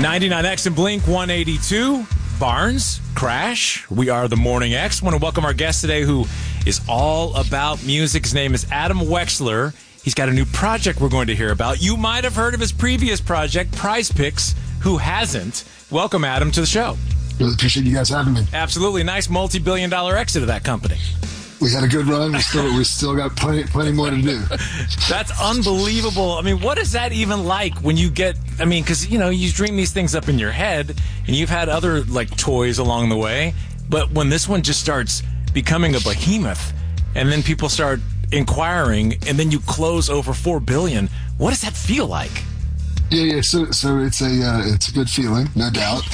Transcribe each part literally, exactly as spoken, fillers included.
ninety-nine X and Blink one eighty-two. Barnes, Crash. We are the Morning X. I want to welcome our guest today who is all about music. His name is Adam Wexler. He's got a new project we're going to hear about. You might have heard of his previous project, Prize Picks. Who hasn't? Welcome, Adam, to the show. Really appreciate you guys having me. Absolutely. Nice multi-billion dollar exit of that company. We had a good run. We still we still got plenty plenty more to do. That's unbelievable. I mean, what is that even like when you get, I mean, because, you know, you dream these things up in your head, and you've had other, like, toys along the way, but when this one just starts becoming a behemoth, and then people start inquiring, and then you close over four billion dollars, what does that feel like? Yeah, yeah. So, so it's a uh, it's a good feeling, no doubt.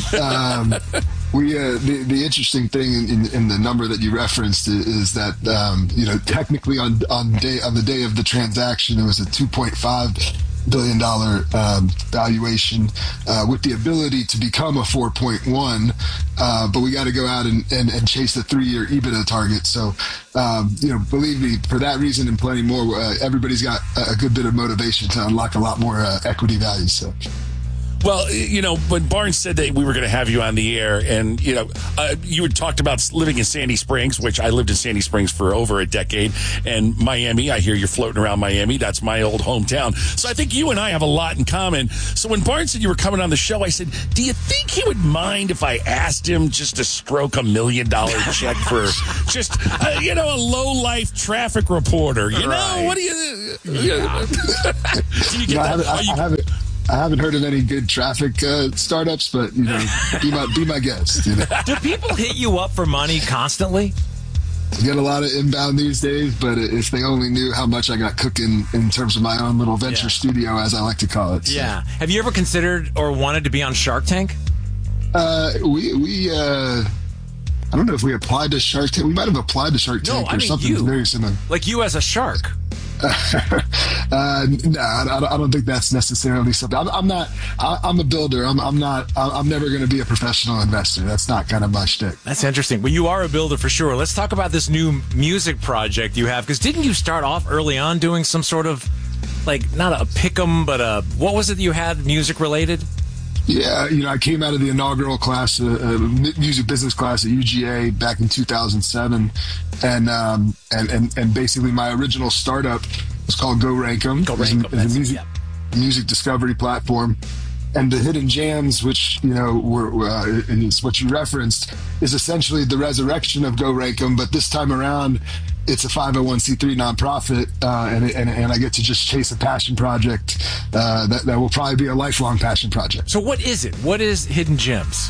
Um, we uh, the the interesting thing in, in, in the number that you referenced is, is that um, you know technically on on day on the day of the transaction it was a two point five billion dollar um, valuation uh, with the ability to become a four point one, uh, but we got to go out and, and, and chase the three year EBITDA target. So um, you know, believe me, for that reason and plenty more, uh, everybody's got a good bit of motivation to unlock a lot more uh, equity value. So. Well, you know, when Barnes said that we were going to have you on the air, and, you know, uh, you had talked about living in Sandy Springs, which I lived in Sandy Springs for over a decade, and Miami, I hear you're floating around Miami. That's my old hometown. So I think you and I have a lot in common. So when Barnes said you were coming on the show, I said, do you think he would mind if I asked him just to stroke a million dollar check for just, uh, you know, a low-life traffic reporter? You Right. know, what do you... Yeah. Do you get No, I that? haven't, I, Are you- I haven't I haven't heard of any good traffic uh, startups, but you know, be my be my guest. You know, Do people hit you up for money constantly? I get a lot of inbound these days, but if they only knew how much I got cooking in terms of my own little venture Yeah. studio, as I like to call it. So, Yeah. Have you ever considered or wanted to be on Shark Tank? uh, we we uh, I don't know if we applied to Shark Tank. We might have applied to Shark No, Tank I or mean something you. very similar. Like you as a shark. uh, no, I, I don't think that's necessarily something. I'm, I'm not. I, I'm a builder. I'm, I'm not. I'm never going to be a professional investor. That's not kind of my shtick. That's interesting. Well, you are a builder for sure. Let's talk about this new music project you have. Because didn't you start off early on doing some sort of, like, not a pick'em, but a, what was it that you had music related? Yeah, you know, I came out of the inaugural class, uh, uh, music business class at U G A back in two thousand seven, and um, and, and and basically my original startup was called Go Rank 'em. Go It was Rank 'em, a- it was that's- a music yeah. music discovery platform. And the Hidden Jams, which, you know, were, were, uh, is what you referenced, is essentially the resurrection of Go Rank 'em, but this time around, it's a five oh one c three nonprofit, uh, and, and and I get to just chase a passion project uh, that, that will probably be a lifelong passion project. So what is it? What is Hidden Gems?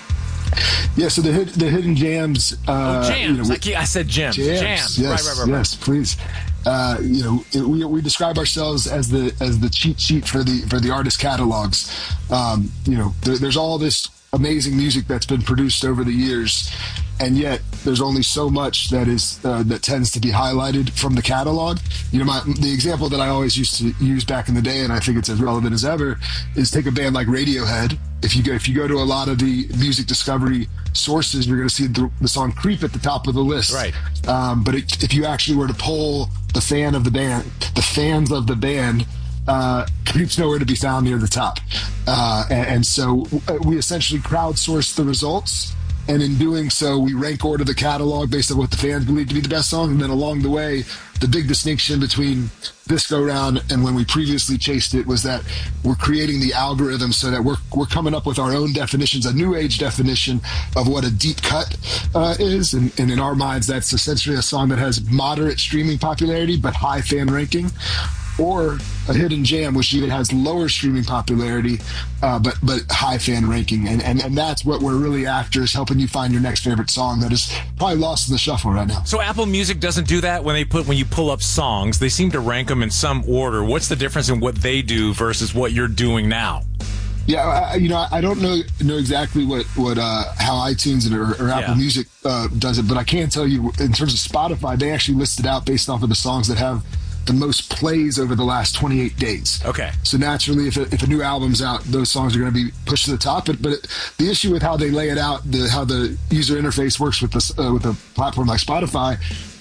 Yeah, so the hid- the Hidden Jams. Uh, Oh, jams. You know, I, keep- I said gems. Jams. Jams. Yes, right, right, right. yes, please. Uh, you know, it, we we describe ourselves as the as the cheat sheet for the for the artist catalogs. Um, you know, there, there's all this amazing music that's been produced over the years, and yet there's only so much that is uh, that tends to be highlighted from the catalog. You know, my, the example that I always used to use back in the day, and I think it's as relevant as ever, is take a band like Radiohead. If you go if you go to a lot of the music discovery sources, you're going to see the, the song "Creep" at the top of the list. Right. Um, but it, if you actually were to poll the fan of the band, the fans of the band, uh, Creep's nowhere to be found near the top. Uh, and, and so we essentially crowdsource the results. And in doing so, we rank order the catalog based on what the fans believe to be the best song. And then along the way, the big distinction between this go round and when we previously chased it was that we're creating the algorithm so that we're we're coming up with our own definitions, a new age definition of what a deep cut uh, is. And, and in our minds, that's essentially a song that has moderate streaming popularity but high fan ranking. Or a hidden jam, which even has lower streaming popularity, uh, but but high fan ranking, and, and and that's what we're really after, is helping you find your next favorite song that is probably lost in the shuffle right now. So Apple Music doesn't do that when they put when you pull up songs. They seem to rank them in some order. What's the difference in what they do versus what you're doing now? Yeah, I, you know, I don't know know exactly what what uh, how iTunes or, or Apple Yeah. Music uh, does it, but I can tell you in terms of Spotify, they actually list it out based off of the songs that have the most plays over the last twenty-eight days. Okay. So naturally, if a, if a new album's out, those songs are going to be pushed to the top. But but it, the issue with how they lay it out, the how the user interface works with this uh, with a platform like Spotify,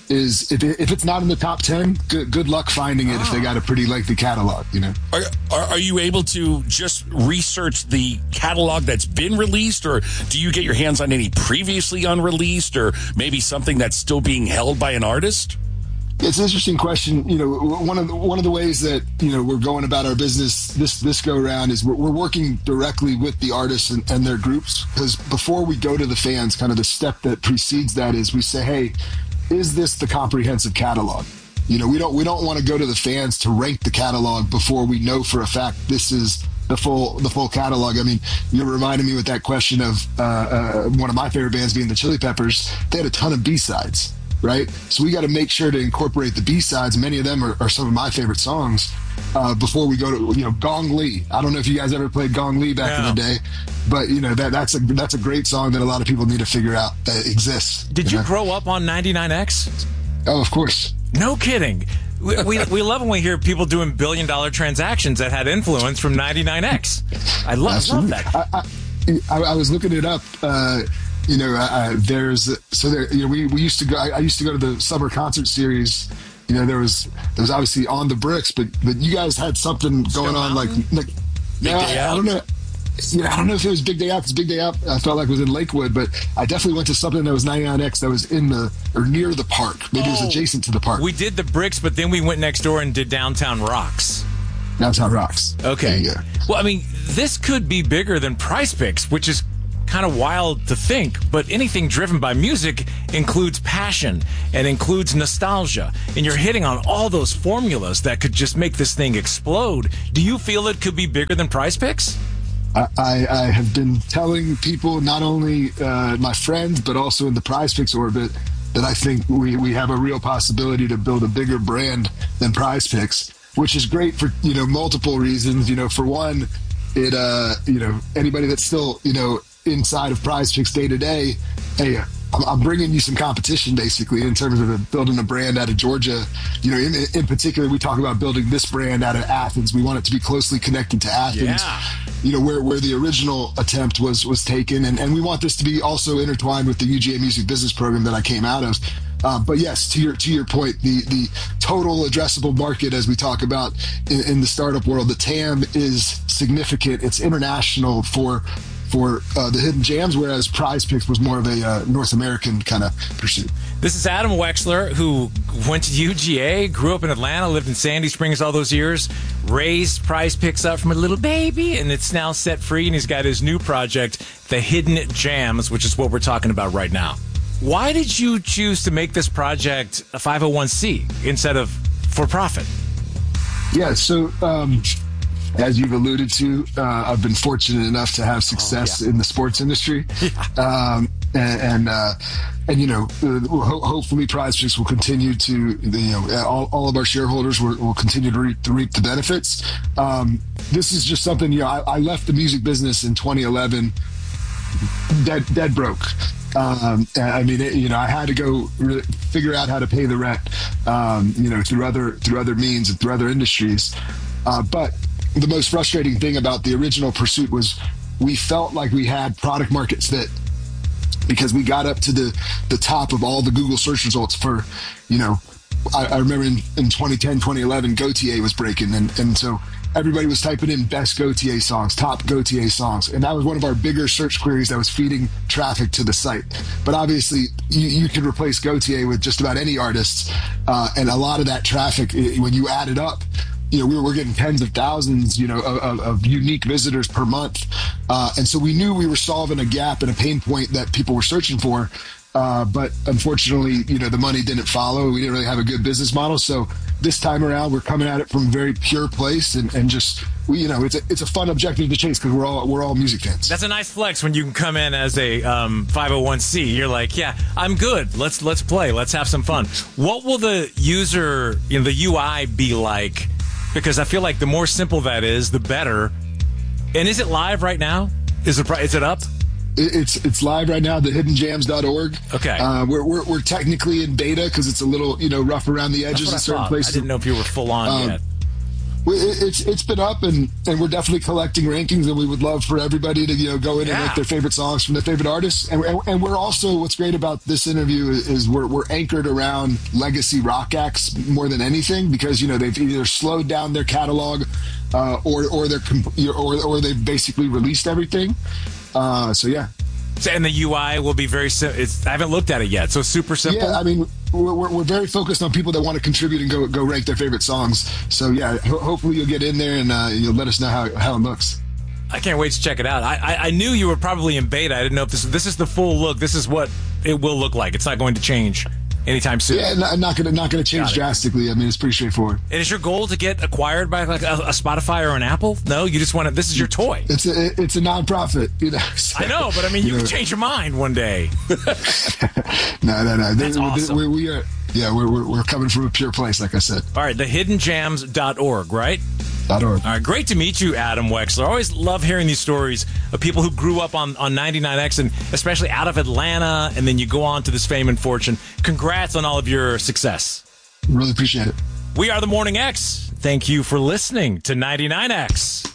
is if, it, if it's not in the top ten, good, good luck finding it. Oh. If they got a pretty lengthy catalog, you know. Are, are are you able to just research the catalog that's been released, or do you get your hands on any previously unreleased, or maybe something that's still being held by an artist? It's an interesting question. You know, one of the, one of the ways that, you know, we're going about our business this this go around is we're, we're working directly with the artists and, and their groups, because before we go to the fans, kind of the step that precedes that is we say, hey, is this the comprehensive catalog? You know, we don't we don't want to go to the fans to rank the catalog before we know for a fact this is the full the full catalog. I mean, you reminded me with that question of uh, uh, one of my favorite bands being the Chili Peppers. They had a ton of B-sides. Right, so we got to make sure to incorporate the B-sides. Many of them are, are some of my favorite songs. Uh, before we go to, you know, Gong Li. I don't know if you guys ever played Gong Li back yeah. in the day, but you know that that's a that's a great song that a lot of people need to figure out that exists. Did you, you know? grow up on ninety-nine X? Oh, of course. No kidding. We, we we love when we hear people doing billion dollar transactions that had influence from ninety-nine X. I love, love that. I, I, I was looking it up. Uh, You know, uh, there's so there. You know, we, we used to go. I, I used to go to the summer concert series. You know, there was there was obviously On the Bricks, but but you guys had something going on like, like Big yeah, Day I, Out. I don't know. Yeah, I don't know if it was Big Day Out because Big Day Out I felt like was in Lakewood, but I definitely went to something that was ninety-nine X that was in the or near the park. Maybe oh, it was adjacent to the park. We did the Bricks, but then we went next door and did Downtown Rocks. Downtown Rocks. Okay. Yeah. Well, I mean, this could be bigger than Prize Picks, which is kind of wild to think, but anything driven by music includes passion and includes nostalgia, and you're hitting on all those formulas that could just make this thing explode. Do you feel it could be bigger than Prize Picks? I, I, I have been telling people, not only uh, my friends, but also in the Prize Picks orbit, that I think we, we have a real possibility to build a bigger brand than Prize Picks, which is great for, you know, multiple reasons. You know, for one, it, uh, you know, anybody that's still, you know, inside of Prize Picks day to day, hey, I'm, I'm bringing you some competition basically in terms of a, building a brand out of Georgia. You know, in, in particular, we talk about building this brand out of Athens. We want it to be closely connected to Athens. Yeah. You know, where, where the original attempt was was taken, and, and we want this to be also intertwined with the U G A Music Business Program that I came out of. Uh, but yes, to your to your point, the the total addressable market, as we talk about in, in the startup world, the T A M is significant. It's international for. for uh, the Hidden Jams, whereas Prize Picks was more of a uh, North American kind of pursuit. This is Adam Wexler, who went to U G A, grew up in Atlanta, lived in Sandy Springs all those years, raised Prize Picks up from a little baby, and it's now set free, and he's got his new project, The Hidden Jams, which is what we're talking about right now. Why did you choose to make this project a five oh one c instead of for profit? Yeah, so... Um, As you've alluded to, uh, I've been fortunate enough to have success oh, yeah. in the sports industry, yeah. um, and and, uh, and you know, uh, ho- hopefully, Prize Picks will continue to, you know, all, all of our shareholders will, will continue to reap, to reap the benefits. Um, this is just something, you know, I, I left the music business in twenty eleven, dead dead broke. Um, I mean, it, you know, I had to go really figure out how to pay the rent, um, you know, through other through other means and through other industries, uh, but. The most frustrating thing about the original pursuit was we felt like we had product market fit because we got up to the, the top of all the Google search results for, you know, I, I remember in, in twenty ten, twenty eleven, GoTA was breaking. And, and so everybody was typing in best GoTA songs, top GoTA songs. And that was one of our bigger search queries that was feeding traffic to the site. But obviously you, you could replace GoTA with just about any artists. Uh, and a lot of that traffic, when you add it up, you know, we were getting tens of thousands, you know, of, of unique visitors per month. Uh, and so we knew we were solving a gap and a pain point that people were searching for. Uh, but unfortunately, you know, the money didn't follow. We didn't really have a good business model. So this time around, we're coming at it from a very pure place and, and just, we, you know, it's a, it's a fun objective to chase because we're all, we're all music fans. That's a nice flex when you can come in as a um, five oh one c. You're like, yeah, I'm good. Let's, let's play. Let's have some fun. What will the user, you know, the U I be like? Because I feel like the more simple that is, the better. And is it live right now? Is it is it up? It's it's live right now. the hidden jams dot org. Okay. Uh, we're, we're we're technically in beta because it's a little, you know, rough around the edges in certain thought. places. I didn't know if you were full on um, yet. We- It's it's been up, and, and we're definitely collecting rankings, and we would love for everybody to you know go in Yeah. and rank their favorite songs from their favorite artists. And, and, and we're also, what's great about this interview is, is we're we're anchored around legacy rock acts more than anything, because you know they've either slowed down their catalog, uh, or or they're comp- or or they've basically released everything. Uh, so yeah. So, and the U I will be very simple. I haven't looked at it yet, so super simple. Yeah, I mean, we're, we're, we're very focused on people that want to contribute and go go rank their favorite songs. So yeah, ho- hopefully you'll get in there and uh, you'll let us know how, how it looks. I can't wait to check it out. I, I I knew you were probably in beta. I didn't know if this this is the full look. This is what it will look like. It's not going to change anytime soon. Yeah, not, not gonna not gonna change Got it. drastically. I mean, it's pretty straightforward. And is your goal to get acquired by like a, a Spotify or an Apple? No, you just want to. This is your toy. It's a it's a nonprofit, you know. So, I know, but I mean, you know, can change your mind one day. No, no, no. That's we, awesome. we, we are. Yeah, we're, we're we're coming from a pure place, like I said. All right, the hidden jams dot org, right? Dot org. All right, great to meet you, Adam Wexler. I always love hearing these stories of people who grew up on, on ninety-nine X, and especially out of Atlanta, and then you go on to this fame and fortune. Congrats on all of your success. Really appreciate it. We are the Morning X. Thank you for listening to ninety-nine X.